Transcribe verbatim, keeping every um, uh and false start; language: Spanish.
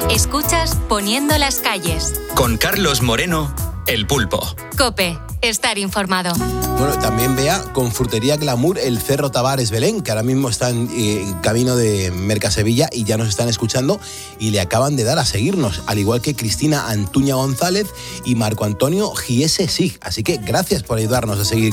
Escuchas Poniendo las calles. Con Carlos Moreno, El Pulpo. COPE. Estar informado. Bueno, también vea con Frutería Glamour el Cerro Tavares Belén, que ahora mismo está en eh, camino de Mercasevilla y ya nos están escuchando y le acaban de dar a seguirnos, al igual que Cristina Antuña González y Marco Antonio Giese Sig. Así que gracias por ayudarnos a seguir